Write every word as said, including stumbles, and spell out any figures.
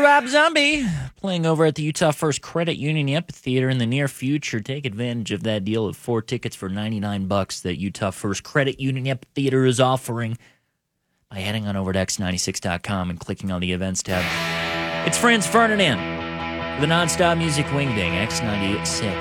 Rob Zombie playing over at the Utah First Credit Union Amphitheater in the near future. Take advantage of that deal of four tickets for ninety-nine bucks that Utah First Credit Union Amphitheater is offering by heading on over to X ninety-six dot com and clicking on the events tab. It's Franz Ferdinand, the nonstop music wingding, X ninety-six.